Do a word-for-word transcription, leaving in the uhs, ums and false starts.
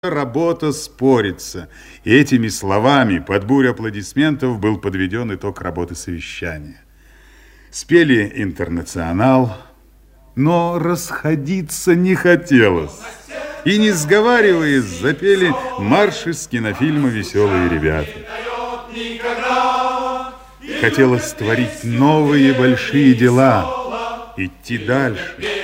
Работа спорится. И этими словами под бурю аплодисментов был подведен итог работы совещания. Спели «Интернационал», но расходиться не хотелось. И, не сговариваясь, запели марш из кинофильма «Веселые ребята». Хотелось творить новые большие дела, идти дальше.